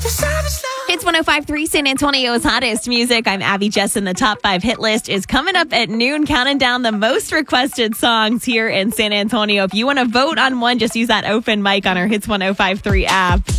Hits 105.3, San Antonio's hottest music. I'm Abby Jess, and the top 5 hit list is coming up at noon, counting down the most requested songs here in San Antonio. If you want to vote on one, just use that open mic on our Hits 105.3 app.